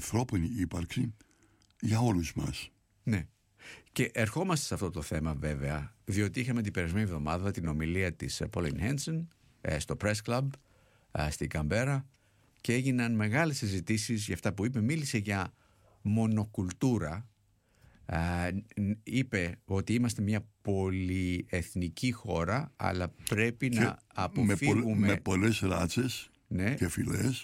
ανθρώπινη ύπαρξη για όλους μας. Ναι. Και ερχόμαστε σε αυτό το θέμα βέβαια, διότι είχαμε την περασμένη εβδομάδα την ομιλία της Pauline Hanson στο Press Club στην Καμπέρα και έγιναν μεγάλες συζητήσεις για αυτά που είπε. Μίλησε για μονοκουλτούρα. Είπε ότι είμαστε μια πολυεθνική χώρα, αλλά πρέπει και να αποφύγουμε με πολλές ράτσες, ναι, και φυλές,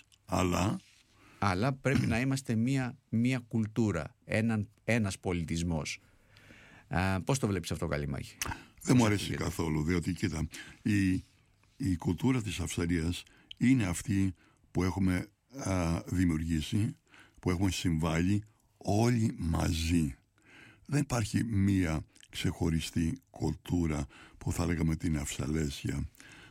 αλλά πρέπει να είμαστε μια κουλτούρα, ένας πολιτισμός. Πώς το βλέπεις αυτό, Καλημάκη? Δεν μου αρέσει καθόλου, διότι κοίτα, η κουλτούρα της Αυστραλίας είναι αυτή που έχουμε δημιουργήσει, που έχουμε συμβάλει όλοι μαζί. Δεν υπάρχει μία ξεχωριστή κουλτούρα που θα λέγαμε την Αυστραλέσια.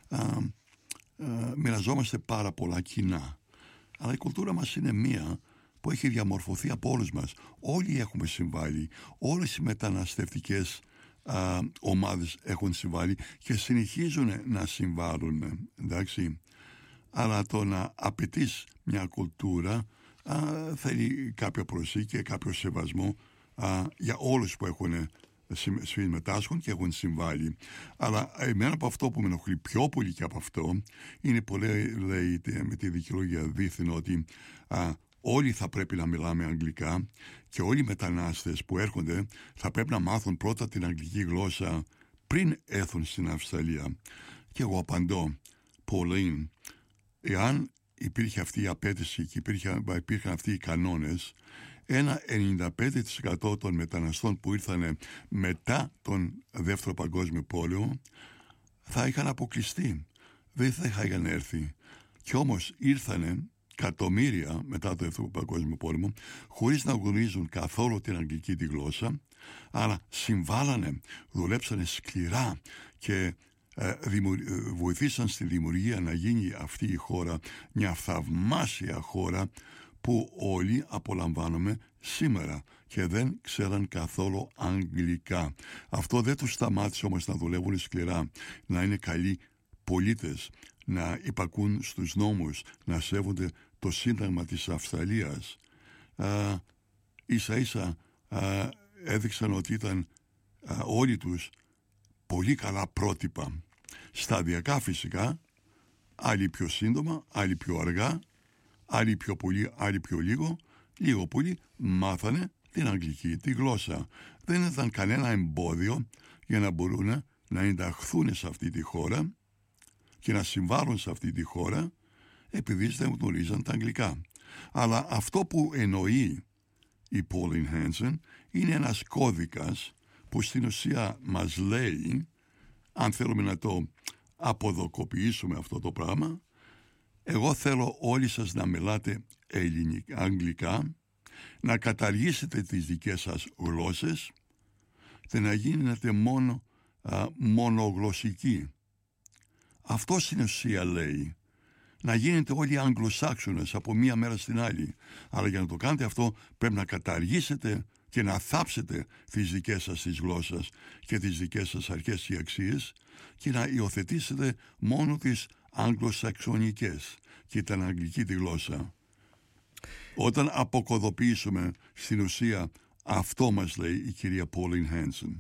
Μοιραζόμαστε πάρα πολλά κοινά, αλλά η κουλτούρα μας είναι μία που έχει διαμορφωθεί από όλους μας. Όλοι έχουμε συμβάλει, όλες οι μεταναστευτικές ομάδες έχουν συμβάλει και συνεχίζουν να συμβάλλουν, εντάξει. Αλλά το να απαιτείς μια κουλτούρα θέλει κάποια προσοχή και κάποιο σεβασμό για όλους που έχουν συμμετάσχουν και έχουν συμβάλει. Αλλά εμένα από αυτό που με ενοχλεί πιο πολύ και από αυτό είναι που λέει με τη δικαιολογία δίθεν ότι όλοι θα πρέπει να μιλάμε αγγλικά και όλοι οι μετανάστες που έρχονται θα πρέπει να μάθουν πρώτα την αγγλική γλώσσα πριν έρθουν στην Αυστραλία. Και εγώ απαντώ, Pauline, εάν υπήρχε αυτή η απέτηση και υπήρχαν αυτοί οι κανόνες, ένα 95% των μεταναστών που ήρθαν μετά τον Δεύτερο Παγκόσμιο Πόλεμο θα είχαν αποκλειστεί, δεν θα είχαν έρθει. Και όμως ήρθανε εκατομμύρια μετά το Δεύτερο Παγκόσμιο Πόλεμο χωρίς να γνωρίζουν καθόλου την αγγλική τη γλώσσα, αλλά συμβάλανε, δουλέψανε σκληρά και βοηθήσαν στη δημιουργία να γίνει αυτή η χώρα μια θαυμάσια χώρα που όλοι απολαμβάνουμε σήμερα και δεν ξέραν καθόλου αγγλικά. Αυτό δεν τους σταμάτησε όμως να δουλεύουν σκληρά, να είναι καλοί πολίτες, να υπακούν στους νόμους, να σέβονται το Σύνταγμα της Αυστραλίας. Ίσα ίσα έδειξαν ότι ήταν όλοι τους πολύ καλά πρότυπα. Σταδιακά φυσικά, άλλοι πιο σύντομα, άλλοι πιο αργά, άλλοι πιο πολύ, άλλοι πιο λίγο πολύ μάθανε την αγγλική, τη γλώσσα. Δεν ήταν κανένα εμπόδιο για να μπορούν να ενταχθούν σε αυτή τη χώρα και να συμβάλλουν σε αυτή τη χώρα επειδή δεν γνωρίζαν τα αγγλικά. Αλλά αυτό που εννοεί η Pauline Hanson είναι ένας κώδικας που στην ουσία μας λέει, αν θέλουμε να το αποδοκοποιήσουμε αυτό το πράγμα, εγώ θέλω όλοι σας να μιλάτε αγγλικά, να καταργήσετε τις δικές σας γλώσσες και να γίνετε μονογλωσσικοί. Αυτό στην ουσία λέει. Να γίνετε όλοι Αγγλοσάξονες από μία μέρα στην άλλη. Αλλά για να το κάνετε αυτό πρέπει να καταργήσετε και να θάψετε τις δικές σας τις γλώσσες και τις δικές σας αρχές και αξίες και να υιοθετήσετε μόνο τις αγγλοσαξονικές και την αγγλική τη γλώσσα. Όταν αποκωδοποιήσουμε στην ουσία αυτό μας λέει η κυρία Pauline Hanson.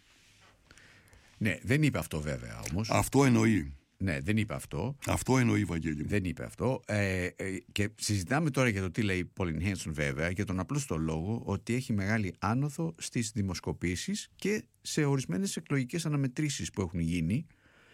Ναι, δεν είπε αυτό βέβαια όμως. Αυτό εννοεί. Ναι, δεν είπε αυτό. Αυτό εννοεί, Βαγγέλη. Δεν είπε αυτό. Και συζητάμε τώρα για το τι λέει η Pauline Hanson βέβαια, για τον απλούστο λόγο ότι έχει μεγάλη άνοδο στις δημοσκοπήσεις και σε ορισμένες εκλογικές αναμετρήσεις που έχουν γίνει,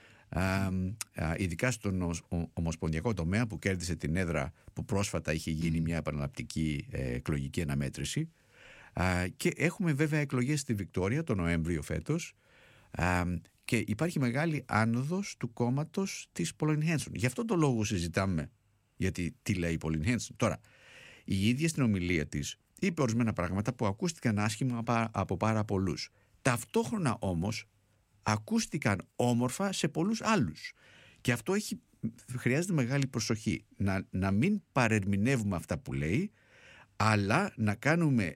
ειδικά στον ομοσπονδιακό τομέα που κέρδισε την έδρα που πρόσφατα είχε γίνει μια επαναλαπτική εκλογική αναμέτρηση. Και έχουμε βέβαια εκλογές στη Βικτόρια τον Νοέμβριο φέτος. Και υπάρχει μεγάλη άνοδος του κόμματος της Pauline Hanson. Γι' αυτό το λόγο συζητάμε γιατί τι λέει η Pauline Hanson. Τώρα, η ίδια στην ομιλία της είπε ορισμένα πράγματα που ακούστηκαν άσχημα από πάρα πολλούς. Ταυτόχρονα όμως ακούστηκαν όμορφα σε πολλούς άλλους. Και αυτό χρειάζεται μεγάλη προσοχή. Να μην παρερμηνεύουμε αυτά που λέει, αλλά να κάνουμε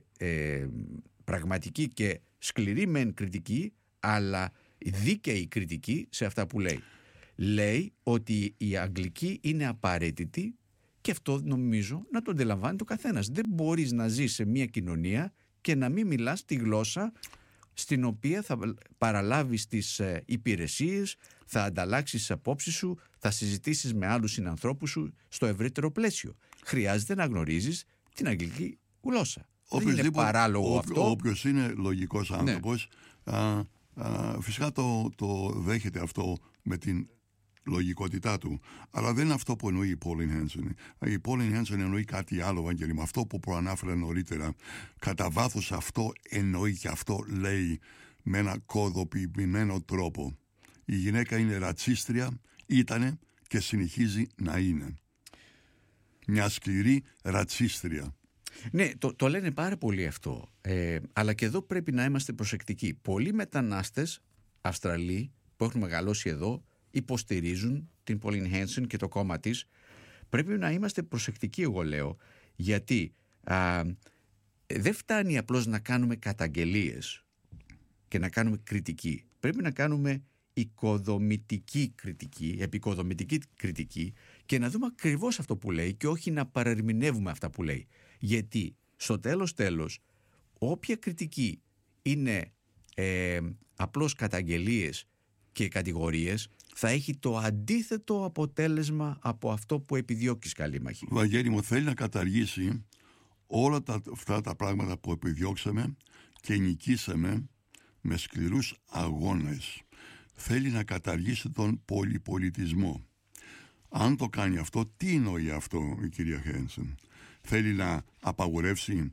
πραγματική και σκληρή μεν κριτική, αλλά δίκαιη κριτική σε αυτά που λέει. Λέει ότι η αγγλική είναι απαραίτητη Και αυτό νομίζω να το αντιλαμβάνει το καθένας. Δεν μπορείς να ζεις σε μια κοινωνία και να μην μιλάς τη γλώσσα στην οποία θα παραλάβεις τις υπηρεσίες, θα ανταλλάξεις τις απόψεις σου, θα συζητήσεις με άλλους συνανθρώπους σου στο ευρύτερο πλαίσιο. Χρειάζεται να γνωρίζεις την αγγλική γλώσσα. Δεν είναι παράλογο αυτό. Όποιος είναι λογικός άνθρωπος, φυσικά το δέχεται αυτό με την λογικότητά του. Αλλά δεν είναι αυτό που εννοεί η Pauline Hanson. Η Pauline Hanson εννοεί κάτι άλλο, Βαγγέλη, με αυτό που προανάφερα νωρίτερα. Κατά βάθος αυτό εννοεί και αυτό λέει με ένα κωδοποιημένο τρόπο. Η γυναίκα είναι ρατσίστρια, ήτανε και συνεχίζει να είναι. Μια σκληρή ρατσίστρια. Ναι, το λένε πάρα πολύ αυτό. Αλλά και εδώ πρέπει να είμαστε προσεκτικοί. Πολλοί μετανάστες Αυστραλοί που έχουν μεγαλώσει εδώ υποστηρίζουν την Pauline Hanson και το κόμμα της. Πρέπει να είμαστε προσεκτικοί, εγώ λέω, γιατί δεν φτάνει απλώς να κάνουμε καταγγελίες και να κάνουμε κριτική. Πρέπει να κάνουμε οικοδομητική κριτική, επικοδομητική κριτική και να δούμε ακριβώς αυτό που λέει και όχι να παρερμηνεύουμε αυτά που λέει. Γιατί στο τέλος όποια κριτική είναι απλώς καταγγελίες και κατηγορίες θα έχει το αντίθετο αποτέλεσμα από αυτό που επιδιώκεις, Καλήμαχη. Βαγγέλη μου, θέλει να καταργήσει όλα αυτά τα πράγματα που επιδιώξαμε και νικήσαμε με σκληρούς αγώνες. Θέλει να καταργήσει τον πολυπολιτισμό. Αν το κάνει αυτό, τι εννοεί αυτό η κυρία Hanson? Θέλει να απαγορεύσει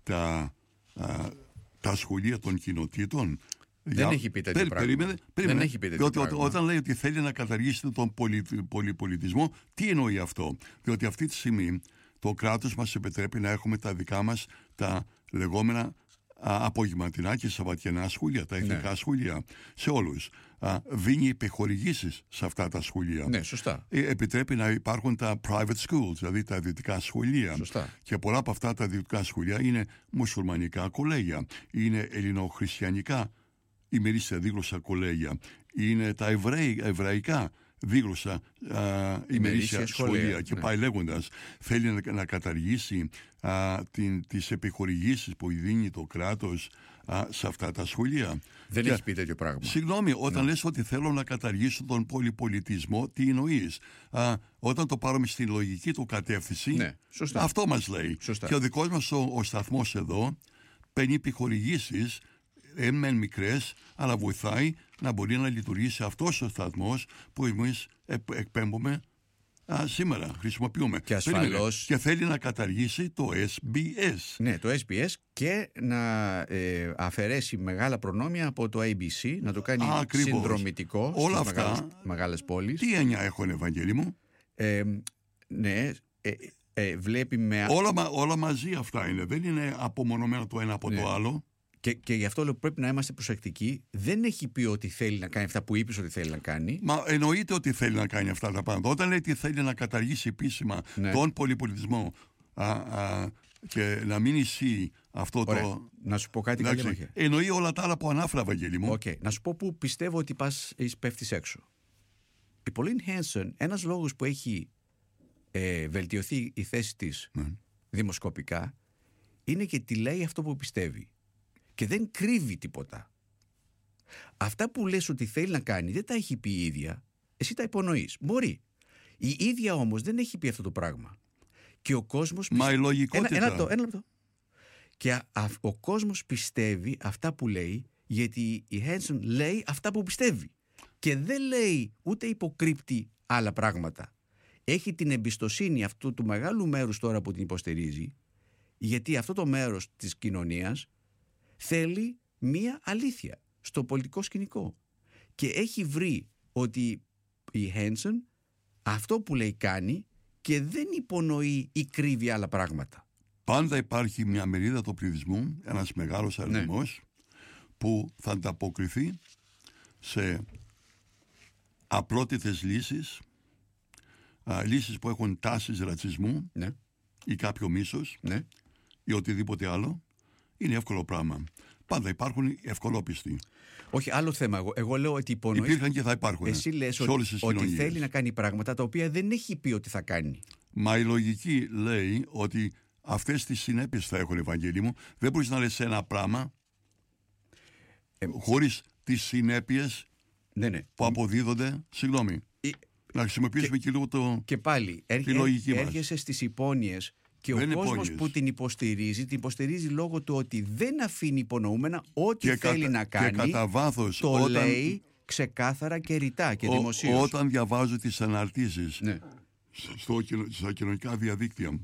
τα σχολεία των κοινοτήτων? Δεν έχει πει τέτοιο πράγμα. Δεν έχει πει τέτοιο πράγμα. Όταν λέει ότι θέλει να καταργήσει τον πολυπολιτισμό, τι εννοεί αυτό? Διότι αυτή τη στιγμή το κράτος μας επιτρέπει να έχουμε τα δικά μας τα λεγόμενα απογευματινά και σαββατιανά σχολεία, τα εθνικά σχολεία, σε όλους. Δίνει επιχορηγήσεις σε αυτά τα σχολεία. Ναι, σωστά. Επιτρέπει να υπάρχουν τα private schools, δηλαδή τα δυτικά σχολεία. Σωστά. Και πολλά από αυτά τα δυτικά σχολεία είναι μουσουλμανικά κολέγια, είναι ελληνοχριστιανικά ημερήσια δίγλωσσα κολέγια, είναι τα εβραϊκά δίγλωσσα ημερήσια σχολεία και πάει λέγοντας. Θέλει να καταργήσει τις επιχορηγήσεις που δίνει το κράτος σε αυτά τα σχολεία. Δεν έχει πει τέτοιο πράγμα. Συγγνώμη, όταν λες ότι θέλω να καταργήσω τον πολυπολιτισμό, τι εννοείς? Όταν το πάρουμε στη λογική του κατεύθυνση, αυτό μας λέει. Σωστά. Και ο δικός μας ο σταθμός εδώ παίρνει επιχορηγήσεις, μεν μικρές, αλλά βοηθάει να μπορεί να λειτουργήσει αυτός ο σταθμός που εμείς εκπέμπουμε σήμερα, χρησιμοποιούμε. Και ασφαλώς. Και θέλει να καταργήσει το SBS. Ναι, το SBS και να αφαιρέσει μεγάλα προνόμια από το ABC, να το κάνει συνδρομητικό όλα στις αυτά, μεγάλες πόλεις. Τι έννοια έχουν, Ευαγγέλη μου? Ναι, βλέπει με... Όλα μαζί αυτά είναι, δεν είναι απομονωμένα το ένα από το άλλο. Και γι' αυτό λέω πρέπει να είμαστε προσεκτικοί. Δεν έχει πει ότι θέλει να κάνει αυτά που είπες ότι θέλει να κάνει. Μα εννοείται ότι θέλει να κάνει αυτά τα πράγματα. Όταν λέει ότι θέλει να καταργήσει επίσημα τον πολυπολιτισμό και να μην ισχύει αυτό. Ωραία. Να σου πω κάτι καλό. Εννοεί όλα τα άλλα που ανάφερα, Βαγγέλη μου. Να σου πω που πιστεύω ότι πέφτεις έξω. Η Pauline Hanson, ένας λόγος που έχει βελτιωθεί η θέση της δημοσκοπικά είναι και τη λέει αυτό που πιστεύει. Και δεν κρύβει τίποτα. Αυτά που λες ότι θέλει να κάνει δεν τα έχει πει η ίδια. Εσύ τα υπονοείς. Μπορεί. Η ίδια όμως δεν έχει πει αυτό το πράγμα. Και ο κόσμος... Μα η λογικότητα... Ένα λεπτό. Και ο κόσμος πιστεύει αυτά που λέει, γιατί η Hanson λέει αυτά που πιστεύει. Και δεν λέει ούτε υποκρύπτει άλλα πράγματα. Έχει την εμπιστοσύνη αυτού του μεγάλου μέρους τώρα που την υποστηρίζει, γιατί αυτό το μέρος της κοινωνίας θέλει μία αλήθεια στο πολιτικό σκηνικό. Και έχει βρει ότι η Hanson αυτό που λέει κάνει και δεν υπονοεί ή κρύβει άλλα πράγματα. Πάντα υπάρχει μια μερίδα του πληθυσμού, ένας μεγάλος αριθμός, που θα ανταποκριθεί σε απλότητες λύσεις, λύσεις που έχουν τάσεις ρατσισμού ή κάποιο μίσος ή οτιδήποτε άλλο. Είναι εύκολο πράγμα. Πάντα υπάρχουν ευκολόπιστοι. Όχι, άλλο θέμα. Εγώ λέω ότι υπονοείς... Υπήρχαν και θα υπάρχουν. Εσύ λες ότι θέλει να κάνει πράγματα τα οποία δεν έχει πει ότι θα κάνει. Μα η λογική λέει ότι αυτές τις συνέπειες θα έχουν, Ευαγγέλη μου. Δεν μπορείς να λες ένα πράγμα χωρίς τις συνέπειες που αποδίδονται. Συγγνώμη. Να χρησιμοποιήσουμε και λίγο και πάλι τη λογική μας. Έρχεσαι στις υπόνοιες και ο κόσμος που την υποστηρίζει λόγω του ότι δεν αφήνει υπονοούμενα ό,τι θέλει να κάνει. Και κατά βάθος, λέει ξεκάθαρα και ρητά και δημοσίως. Όταν διαβάζω τις αναρτήσεις στα κοινωνικά διαδίκτυα,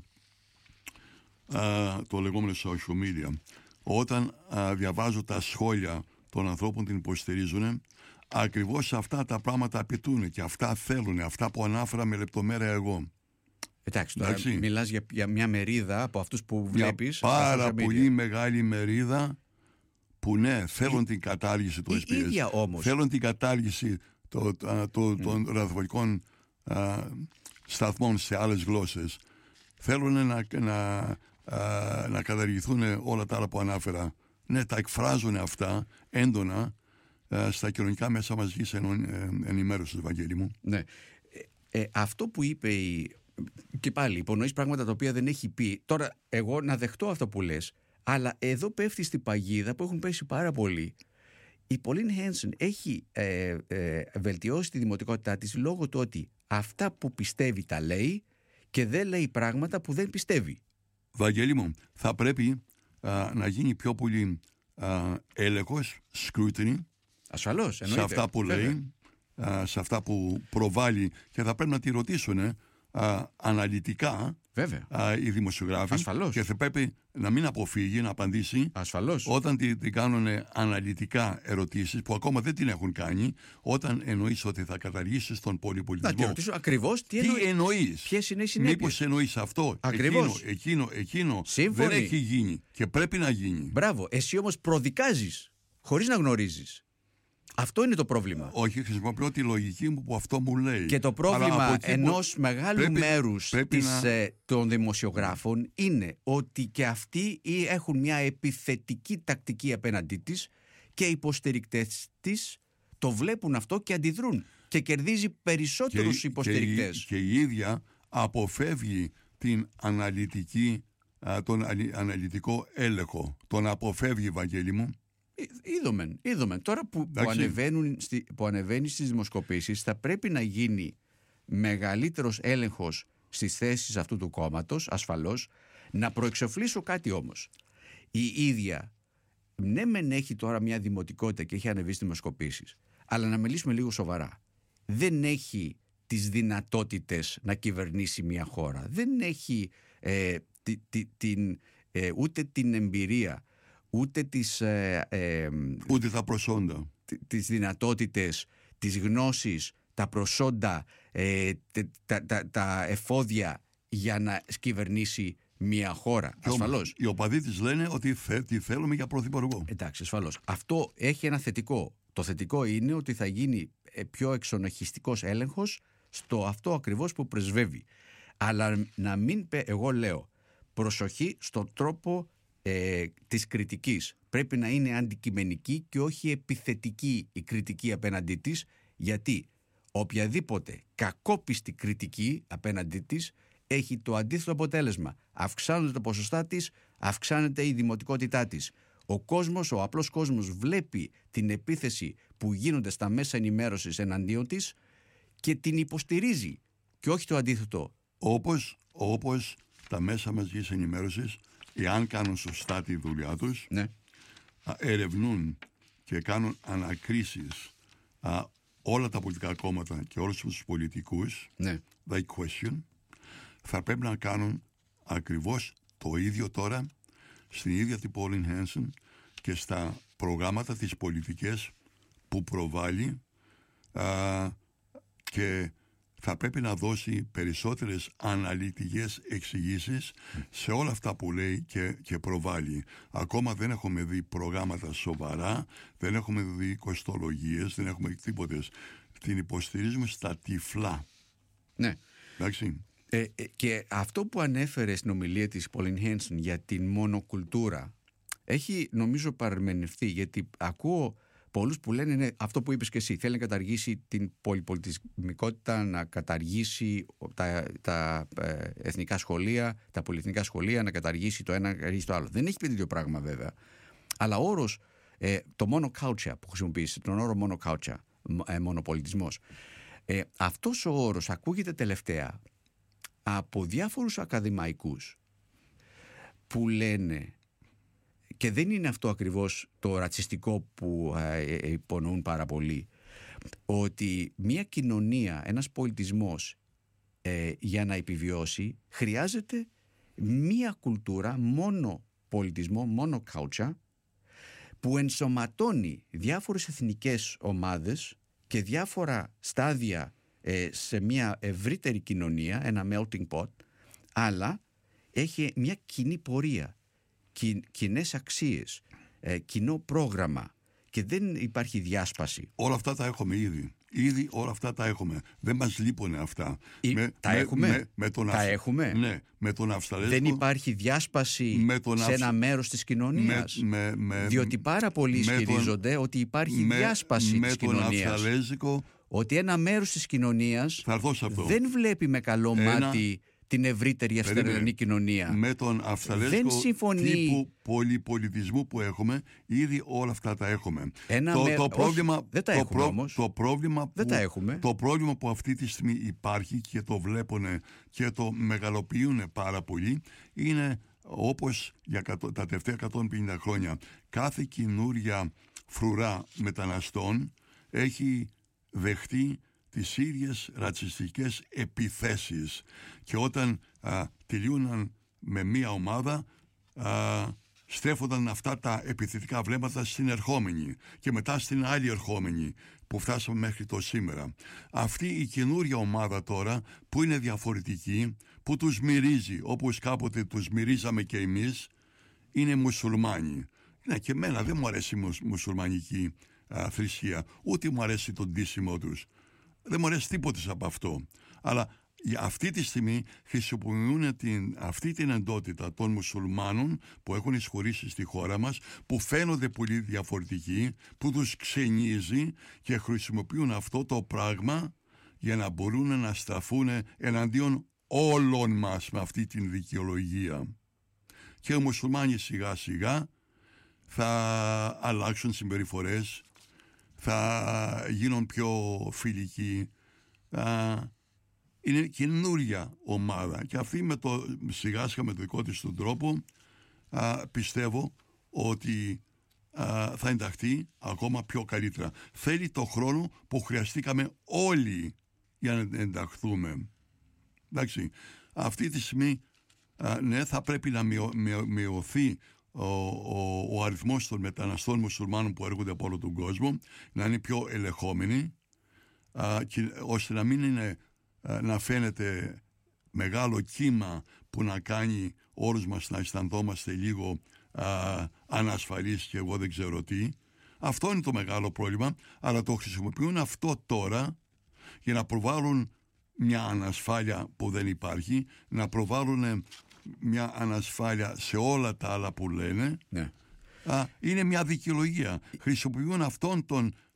το λεγόμενο social media, όταν διαβάζω τα σχόλια των ανθρώπων την υποστηρίζουν, ακριβώς αυτά τα πράγματα απαιτούν και αυτά θέλουν, αυτά που ανάφερα με λεπτομέρεια εγώ. Εντάξει, τώρα μιλάς για μια μερίδα από αυτούς που βλέπεις. Πάρα πολύ μεγάλη μερίδα που θέλουν την κατάργηση του SPS. Θέλουν την κατάργηση των ραδιοφωνικών σταθμών σε άλλες γλώσσες. Θέλουν να καταργηθούν όλα τα άλλα που ανάφερα. Ναι, τα εκφράζουν αυτά έντονα στα κοινωνικά μέσα μαζικής ενημέρωσης, Ευαγγέλη μου. Ναι. Αυτό που είπε και πάλι υπονοείς πράγματα τα οποία δεν έχει πει. Τώρα εγώ να δεχτώ αυτό που λες, αλλά εδώ πέφτει στην παγίδα που έχουν πέσει πάρα πολλοί. Η Pauline Hanson έχει βελτιώσει τη δημοτικότητά της λόγω του ότι αυτά που πιστεύει τα λέει και δεν λέει πράγματα που δεν πιστεύει. Βαγγέλη μου, θα πρέπει να γίνει πιο πολύ έλεγχος, scrutiny, ασφαλώς, σε αυτά που λέει, σε αυτά που προβάλλει, και θα πρέπει να τη ρωτήσουν αναλυτικά οι δημοσιογράφοι. Ασφαλώς. Και θα πρέπει να μην αποφύγει να απαντήσει. Ασφαλώς. Όταν την κάνουν αναλυτικά ερωτήσεις που ακόμα δεν την έχουν κάνει, όταν εννοείς ότι θα καταργήσεις τον πολυπολιτισμό. Να τη ρωτήσω ακριβώς τι εννοείς. Ποιες είναι οι συνέπειες. Μήπως εννοείς αυτό, εκείνο Σύμφωνοι. δεν έχει γίνει και πρέπει να γίνει. Μπράβο. Εσύ όμως προδικάζεις χωρίς να γνωρίζεις. Αυτό είναι το πρόβλημα. Όχι, χρησιμοποιώ τη λογική μου που αυτό μου λέει. Και το πρόβλημα ενός μεγάλου μέρους των δημοσιογράφων είναι ότι και αυτοί έχουν μια επιθετική τακτική απέναντί της και οι υποστηρικτές της το βλέπουν αυτό και αντιδρούν και κερδίζει περισσότερους υποστηρικτές. Και η ίδια αποφεύγει τον αναλυτικό έλεγχο. Τον αποφεύγει, Βαγγέλη μου. Είδομεν. Τώρα που ανεβαίνει στις δημοσκοπήσεις, θα πρέπει να γίνει μεγαλύτερος έλεγχος στις θέσεις αυτού του κόμματος, ασφαλώς. Να προεξοφλήσω κάτι όμως. Η ίδια, ναι μεν έχει τώρα μια δημοτικότητα και έχει ανεβεί στις δημοσκοπήσεις, αλλά να μιλήσουμε λίγο σοβαρά. Δεν έχει τις δυνατότητες να κυβερνήσει μια χώρα. Δεν έχει ούτε την εμπειρία, ούτε ούτε τα προσόντα, τις δυνατότητες, τις γνώσεις, τα προσόντα, τα εφόδια για να κυβερνήσει μια χώρα. Ασφαλώς. Οι οπαδοί της λένε ότι τη θέλουμε για πρωθυπουργό. Εντάξει, ασφαλώς. Αυτό έχει ένα θετικό. Το θετικό είναι ότι θα γίνει πιο εξονοχιστικός έλεγχος στο αυτό ακριβώς που πρεσβεύει. Αλλά να μην, εγώ λέω, προσοχή στον τρόπο της κριτικής. Πρέπει να είναι αντικειμενική και όχι επιθετική η κριτική απέναντί της, γιατί οποιαδήποτε κακόπιστη κριτική απέναντί της έχει το αντίθετο αποτέλεσμα. Αυξάνονται τα ποσοστά της, αυξάνεται η δημοτικότητά της. Ο απλός κόσμος βλέπει την επίθεση που γίνονται στα μέσα ενημέρωσης εναντίον της και την υποστηρίζει και όχι το αντίθετο. Όπως τα μέσα μαζικής ενημέρωσης, εάν κάνουν σωστά τη δουλειά τους, ερευνούν και κάνουν ανακρίσεις όλα τα πολιτικά κόμματα και όλους τους πολιτικούς, like question, θα πρέπει να κάνουν ακριβώς το ίδιο τώρα στην ίδια την Pauline Hanson και στα προγράμματα της πολιτικές που προβάλλει, και θα πρέπει να δώσει περισσότερες αναλυτικές εξηγήσεις σε όλα αυτά που λέει και προβάλλει. Ακόμα δεν έχουμε δει προγράμματα σοβαρά, δεν έχουμε δει κοστολογίες, δεν έχουμε τίποτε. Την υποστηρίζουμε στα τυφλά. Ναι. Εντάξει. Και αυτό που ανέφερε στην ομιλία της Pauline Hanson για την μονοκουλτούρα έχει νομίζω παρερμηνευτεί, γιατί ακούω πολλούς που λένε ναι, αυτό που είπες και εσύ, θέλει να καταργήσει την πολυπολιτισμικότητα, να καταργήσει τα εθνικά σχολεία, τα πολυεθνικά σχολεία, να καταργήσει το ένα, να καταργήσει το άλλο. Δεν έχει πει τέτοιο πράγμα βέβαια. Αλλά ο όρος, το monoculture που χρησιμοποιήσει, τον όρο monoculture, μονοπολιτισμός, αυτός ο όρος ακούγεται τελευταία από διάφορους ακαδημαϊκούς που λένε, και δεν είναι αυτό ακριβώς το ρατσιστικό που υπονοούν πάρα πολύ, ότι μια κοινωνία, ένας πολιτισμός για να επιβιώσει χρειάζεται μια κουλτούρα, μόνο πολιτισμό, μόνο culture, που ενσωματώνει διάφορες εθνικές ομάδες και διάφορα στάδια σε μια ευρύτερη κοινωνία, ένα melting pot, αλλά έχει μια κοινή πορεία, κοινές αξίες, κοινό πρόγραμμα, και δεν υπάρχει διάσπαση. Όλα αυτά τα έχουμε ήδη. Ήδη όλα αυτά τα έχουμε. Δεν μας λείπουνε αυτά. Έχουμε. Ναι, με τον Αυστραλέζικο. Δεν υπάρχει διάσπαση σε ένα μέρος της κοινωνίας. Διότι πάρα πολλοί ισχυρίζονται ότι υπάρχει διάσπαση της κοινωνίας. Ότι ένα μέρος της κοινωνίας δεν βλέπει με καλό μάτι την ευρύτερη αυστραλιανή κοινωνία. Με τον αυστραλέζικο τύπου πολυπολιτισμού που έχουμε, ήδη όλα αυτά τα έχουμε. Το πρόβλημα που αυτή τη στιγμή υπάρχει και το βλέπουν και το μεγαλοποιούν πάρα πολύ είναι, όπως για τα τελευταία 150 χρόνια, κάθε καινούρια φρουρά μεταναστών έχει δεχτεί τις ίδιες ρατσιστικές επιθέσεις, και όταν τελείωναν με μία ομάδα στρέφονταν αυτά τα επιθετικά βλέμματα στην ερχόμενη και μετά στην άλλη ερχόμενη, που φτάσαμε μέχρι το σήμερα. Αυτή η καινούρια ομάδα τώρα που είναι διαφορετική, που τους μυρίζει όπως κάποτε τους μυρίζαμε και εμείς, είναι μουσουλμάνοι. Ναι, και εμένα δεν μου αρέσει η μουσουλμανική θρησκεία, ούτε μου αρέσει το ντύσιμο τους. Δεν μου αρέσει τίποτε από αυτό. Αλλά αυτή τη στιγμή χρησιμοποιούν αυτή την εντότητα των μουσουλμάνων που έχουν εισχωρήσει στη χώρα μας, που φαίνονται πολύ διαφορετικοί, που τους ξενίζει, και χρησιμοποιούν αυτό το πράγμα για να μπορούν να στραφούν εναντίον όλων μας με αυτή την δικαιολογία. Και οι μουσουλμάνοι σιγά σιγά θα αλλάξουν συμπεριφορές, θα γίνουν πιο φιλικοί. Είναι καινούρια ομάδα, και αυτή σιγά σιγά με το δικό της τον τρόπο πιστεύω ότι θα ενταχθεί ακόμα πιο καλύτερα. Θέλει το χρόνο που χρειαστήκαμε όλοι για να ενταχθούμε. Εντάξει, αυτή τη στιγμή ναι, θα πρέπει να μειωθεί ο αριθμός των μεταναστών μουσουλμάνων που έρχονται από όλο τον κόσμο, να είναι πιο ελεγχόμενοι, ώστε να μην είναι, να φαίνεται μεγάλο κύμα που να κάνει όλους μας να αισθανθόμαστε λίγο ανασφαλείς και εγώ δεν ξέρω τι. Αυτό είναι το μεγάλο πρόβλημα, αλλά το χρησιμοποιούν αυτό τώρα για να προβάλλουν μια ανασφάλεια που δεν υπάρχει, να προβάλλουν μια ανασφάλεια σε όλα τα άλλα που λένε. Ναι. Είναι μια δικαιολογία. Χρησιμοποιούν αυτόν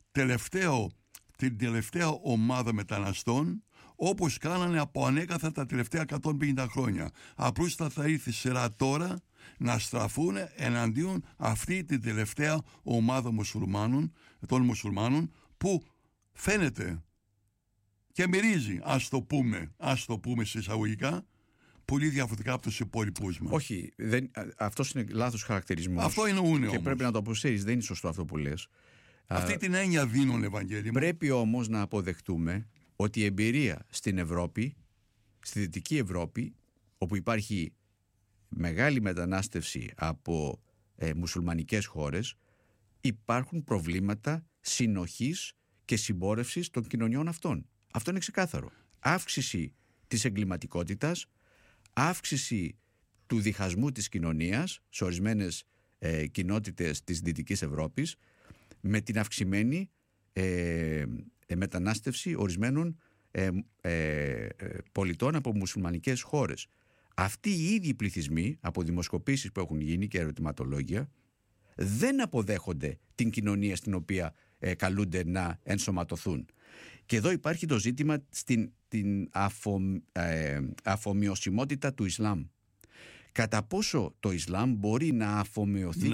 την τελευταία ομάδα μεταναστών, όπως κάνανε από ανέκαθα τα τελευταία 150 χρόνια. Απλώς θα ήρθε σειρά τώρα να στραφούν εναντίον αυτή την τελευταία ομάδα των μουσουλμάνων, που φαίνεται και μυρίζει, ας το πούμε σε εισαγωγικά, πολύ διαφορετικά από τους υπόλοιπους μας. Όχι, αυτός είναι λάθος χαρακτηρισμός. Αυτό εννοούν όμως. Και πρέπει να το αποσύρεις, δεν είναι σωστό αυτό που λες. Αυτή την έννοια δίνουν, Ευαγγέλη. Πρέπει όμως να αποδεχτούμε ότι η εμπειρία στην Ευρώπη, στη Δυτική Ευρώπη, όπου υπάρχει μεγάλη μετανάστευση από μουσουλμανικές χώρες, υπάρχουν προβλήματα συνοχής και συμπόρευσης των κοινωνιών αυτών. Αυτό είναι ξεκάθαρο. Αύξηση της εγκληματικότητας, αύξηση του διχασμού της κοινωνίας σε ορισμένες κοινότητες της Δυτικής Ευρώπης, με την αυξημένη μετανάστευση ορισμένων πολιτών από μουσουλμανικές χώρες. Αυτοί οι ίδιοι πληθυσμοί, από δημοσκοπήσεις που έχουν γίνει και ερωτηματολόγια, δεν αποδέχονται την κοινωνία στην οποία καλούνται να ενσωματωθούν. Και εδώ υπάρχει το ζήτημα στην αφομοιωσιμότητα του Ισλάμ. Κατά πόσο το Ισλάμ μπορεί να αφομοιωθεί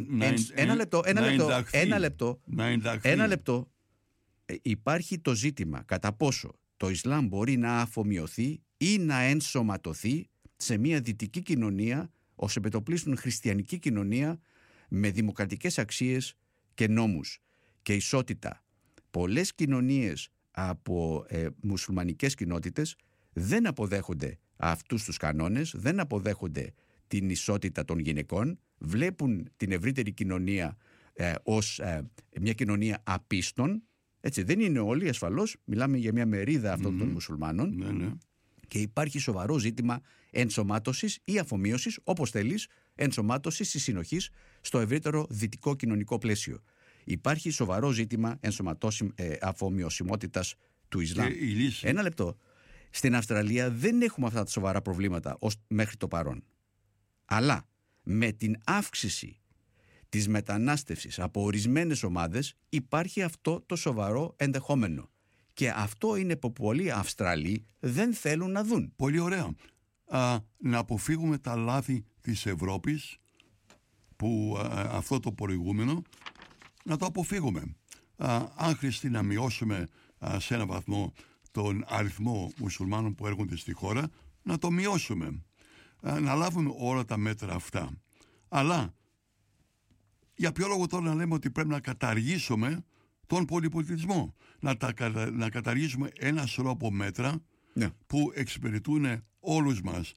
ένα λεπτό. Υπάρχει το ζήτημα κατά πόσο το Ισλάμ μπορεί να αφομοιωθεί ή να ενσωματωθεί σε μια δυτική κοινωνία ως επιτοπλίστων χριστιανική κοινωνία με δημοκρατικές αξίες και νόμους και ισότητα. Πολλές κοινωνίες από μουσουλμανικές κοινότητες δεν αποδέχονται αυτούς τους κανόνες, δεν αποδέχονται την ισότητα των γυναικών, βλέπουν την ευρύτερη κοινωνία ως μια κοινωνία απίστων. Έτσι, δεν είναι όλοι ασφαλώς, μιλάμε για μια μερίδα αυτών των μουσουλμάνων. Ναι. Και υπάρχει σοβαρό ζήτημα ενσωμάτωσης ή αφομοίωσης, όπως θέλεις, ενσωμάτωσης ή συνοχής στο ευρύτερο δυτικό κοινωνικό πλαίσιο. Υπάρχει σοβαρό ζήτημα αφομοιωσιμότητας του Ισλάμ. Ένα λεπτό. Στην Αυστραλία δεν έχουμε αυτά τα σοβαρά προβλήματα μέχρι το παρόν. Αλλά με την αύξηση της μετανάστευσης από ορισμένες ομάδες υπάρχει αυτό το σοβαρό ενδεχόμενο. Και αυτό είναι που πολλοί Αυστραλοί δεν θέλουν να δουν. Πολύ ωραία. Να αποφύγουμε τα λάθη της Ευρώπης, που αυτό το προηγούμενο, να το αποφύγουμε. Αν χρειαστεί να μειώσουμε σε έναν βαθμό τον αριθμό μουσουλμάνων που έρχονται στη χώρα, να το μειώσουμε. Να λάβουμε όλα τα μέτρα αυτά. Αλλά για ποιο λόγο τώρα να λέμε ότι πρέπει να καταργήσουμε τον πολυπολιτισμό, να καταργήσουμε ένα σωρό από μέτρα που εξυπηρετούν όλους μας.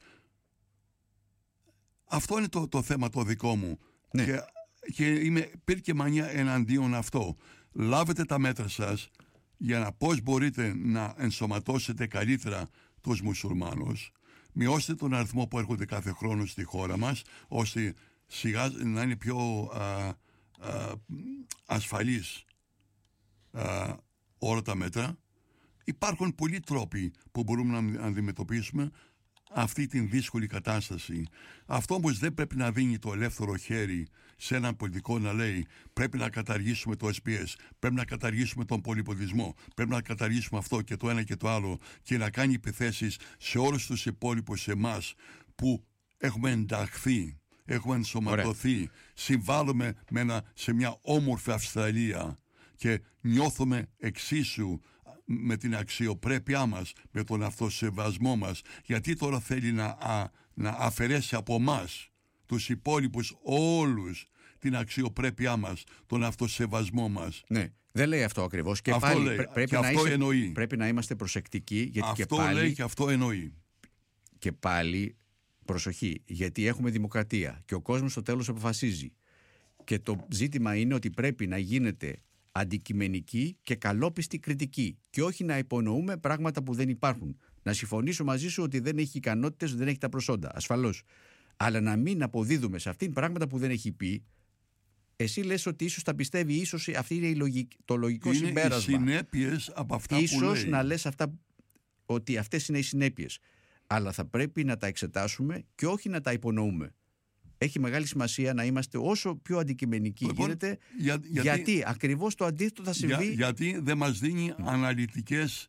Αυτό είναι το θέμα το δικό μου. Και είμαι πήρε μανία εναντίον αυτό. Λάβετε τα μέτρα σας για να πώς μπορείτε να ενσωματώσετε καλύτερα τους μουσουλμάνους. Μειώστε τον αριθμό που έρχονται κάθε χρόνο στη χώρα μας, ώστε σιγά να είναι πιο ασφαλής όλα τα μέτρα. Υπάρχουν πολλοί τρόποι που μπορούμε να αντιμετωπίσουμε αυτή την δύσκολη κατάσταση. Αυτό όμως δεν πρέπει να δίνει το ελεύθερο χέρι σε έναν πολιτικό να λέει πρέπει να καταργήσουμε το SPS, πρέπει να καταργήσουμε τον πολυπολιτισμό, πρέπει να καταργήσουμε αυτό και το ένα και το άλλο, και να κάνει επιθέσεις σε όλους τους υπόλοιπους εμάς που έχουμε ενταχθεί, έχουμε ενσωματωθεί, συμβάλλουμε σε μια όμορφη Αυστραλία και νιώθουμε εξίσου με την αξιοπρέπειά μας, με τον αυτοσεβασμό μας. Γιατί τώρα θέλει να αφαιρέσει από μας τους υπόλοιπους όλους την αξιοπρέπειά μας, τον αυτοσεβασμό μας? Ναι, δεν λέει αυτό ακριβώς. Και αυτό πάλι λέει, πρέπει να είμαστε προσεκτικοί, γιατί αυτό και πάλι, λέει και αυτό εννοεί. Και πάλι προσοχή, γιατί έχουμε δημοκρατία και ο κόσμος στο τέλος αποφασίζει. Και το ζήτημα είναι ότι πρέπει να γίνεται αντικειμενική και καλόπιστη κριτική και όχι να υπονοούμε πράγματα που δεν υπάρχουν. Να συμφωνήσω μαζί σου ότι δεν έχει ικανότητες, δεν έχει τα προσόντα, ασφαλώς. Αλλά να μην αποδίδουμε σε αυτήν πράγματα που δεν έχει πει. Εσύ λες ότι ίσως τα πιστεύει, ίσως αυτή είναι το λογικό συμπέρασμα. Είναι οι συνέπειες από αυτά ίσως που λέει. Ίσως να λες ότι αυτές είναι οι συνέπειες. Αλλά θα πρέπει να τα εξετάσουμε και όχι να τα υπονοούμε. Έχει μεγάλη σημασία να είμαστε όσο πιο αντικειμενικοί γίνεται, γιατί ακριβώς το αντίθετο θα συμβεί. Γιατί δεν μας δίνει αναλυτικές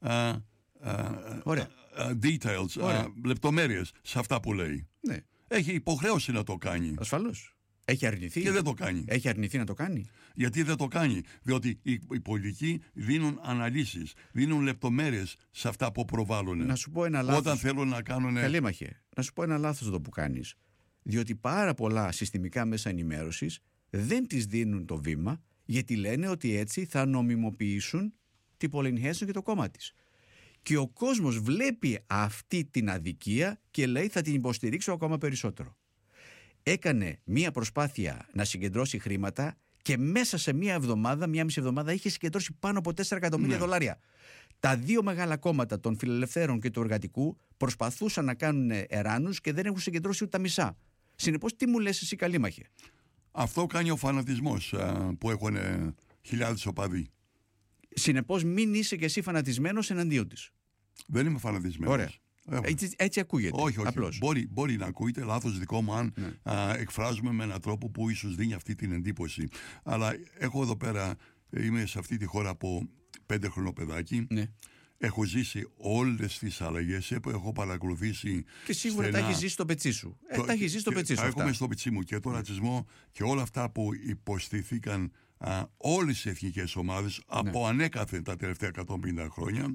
details, λεπτομέρειες σε αυτά που λέει. Ναι. Έχει υποχρέωση να το κάνει. Ασφαλώς. Έχει αρνηθεί. Και δεν το κάνει. Έχει αρνηθεί να το κάνει. Γιατί δεν το κάνει? Διότι οι πολιτικοί δίνουν αναλύσεις, δίνουν λεπτομέρειες σε αυτά που προβάλλουν. Να σου πω ένα λάθος. Όταν θέλουν να κάνουν. Καλήμαχε. Να σου πω ένα λάθος εδώ που κάνεις. Διότι πάρα πολλά συστημικά μέσα ενημέρωσης δεν τις δίνουν το βήμα, γιατί λένε ότι έτσι θα νομιμοποιήσουν την Pauline Hanson και το κόμμα της. Και ο κόσμος βλέπει αυτή την αδικία και λέει θα την υποστηρίξω ακόμα περισσότερο. Έκανε μία προσπάθεια να συγκεντρώσει χρήματα και μέσα σε μία μισή εβδομάδα είχε συγκεντρώσει πάνω από 4 εκατομμύρια δολάρια. Τα δύο μεγάλα κόμματα των φιλελευθέρων και του εργατικού προσπαθούσαν να κάνουν εράνους και δεν έχουν συγκεντρώσει ούτε τα μισά. Συνεπώς, τι μου λες εσύ, Καλήμαχε? Αυτό κάνει ο φανατισμός που έχουν χιλιάδες οπαδοί. Συνεπώς, μην είσαι και εσύ φανατισμένος εναντίον της. Δεν είμαι φανατισμένος. Ωραία. Έτσι ακούγεται. Όχι. Απλώς. Μπορεί να ακούγεται λάθος δικό μου αν εκφράζουμε με έναν τρόπο που ίσως δίνει αυτή την εντύπωση. Αλλά έχω εδώ πέρα είμαι σε αυτή τη χώρα από 5 χρονό παιδάκι. Ναι. Έχω ζήσει όλες τις αλλαγές, έχω παρακολουθήσει. Και σίγουρα τα έχει ζήσει στο πετσί σου. Τα έχει ζήσει στο πετσί σου. Έχουμε στο πετσί μου και τον ρατσισμό και όλα αυτά που υποστηθήκαν όλες οι εθνικές ομάδες από ανέκαθεν τα τελευταία 150 χρόνια.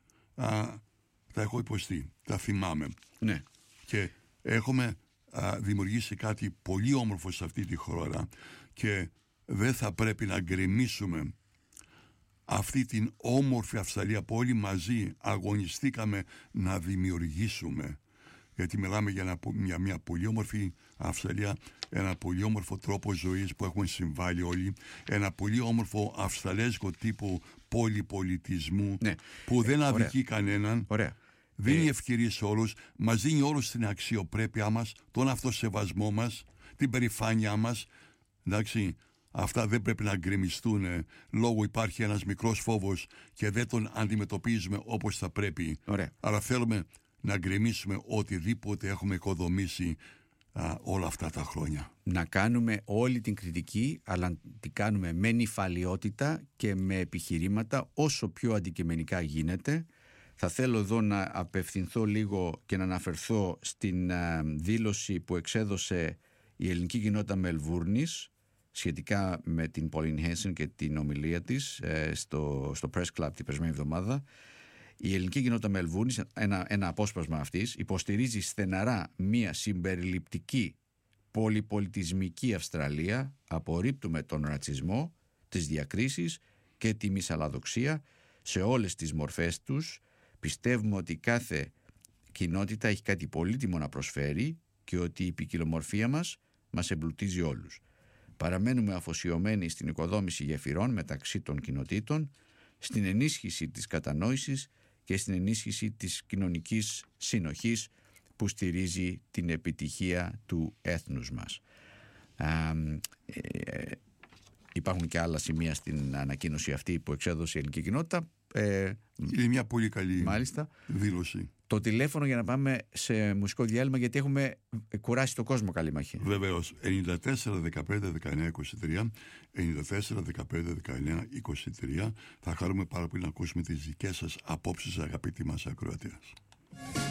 Τα έχω υποστεί, τα θυμάμαι. Ναι. Και έχουμε δημιουργήσει κάτι πολύ όμορφο σε αυτή τη χώρα και δεν θα πρέπει να γκρεμίσουμε αυτή την όμορφη Αυστραλία που όλοι μαζί αγωνιστήκαμε να δημιουργήσουμε. Γιατί μιλάμε για μια πολύ όμορφη Αυστραλία, ένα πολύ όμορφο τρόπο ζωής που έχουμε συμβάλει όλοι, ένα πολύ όμορφο αυστραλέζικο τύπο πολυπολιτισμού που δεν αδικεί κανέναν. Ωραία. Δίνει ευκαιρίες σε όλους, μας δίνει όλους την αξιοπρέπειά μας, τον αυτοσεβασμό μας, την περηφάνειά μας. Εντάξει, αυτά δεν πρέπει να γκρεμιστούν λόγω υπάρχει ένας μικρός φόβος και δεν τον αντιμετωπίζουμε όπως θα πρέπει. Ωραία. Αλλά θέλουμε να γκρεμίσουμε οτιδήποτε έχουμε οικοδομήσει όλα αυτά τα χρόνια. Να κάνουμε όλη την κριτική, αλλά την κάνουμε με νηφαλιότητα και με επιχειρήματα όσο πιο αντικειμενικά γίνεται. Θα θέλω εδώ να απευθυνθώ λίγο και να αναφερθώ στην δήλωση που εξέδωσε η ελληνική κοινότητα Μελβούρνης σχετικά με την Pauline Hanson και την ομιλία της στο Press Club την περασμένη εβδομάδα. Η ελληνική κοινότητα Μελβούρνης, ένα απόσπασμα αυτής, υποστηρίζει στεναρά μια συμπεριληπτική πολυπολιτισμική Αυστραλία, απορρίπτουμε τον ρατσισμό, τις διακρίσεις και τη μυσαλλαδοξία σε όλες τις μορφές τους. Πιστεύουμε ότι κάθε κοινότητα έχει κάτι πολύτιμο να προσφέρει και ότι η ποικιλομορφία μας εμπλουτίζει όλους. Παραμένουμε αφοσιωμένοι στην οικοδόμηση γεφυρών μεταξύ των κοινοτήτων, στην ενίσχυση της κατανόησης και στην ενίσχυση της κοινωνικής συνοχής που στηρίζει την επιτυχία του έθνους μας. Υπάρχουν και άλλα σημεία στην ανακοίνωση αυτή που εξέδωσε η ελληνική κοινότητα. Είναι μια πολύ καλή δήλωση. Το τηλέφωνο για να πάμε σε μουσικό διάλειμμα, γιατί έχουμε κουράσει τον κόσμο, Καλήμαχη. Βεβαίως. 94 15 19 23 94 15 19 23. Θα χαρούμε πάρα πολύ να ακούσουμε τις δικές σας απόψεις, αγαπητοί μας ακροατές.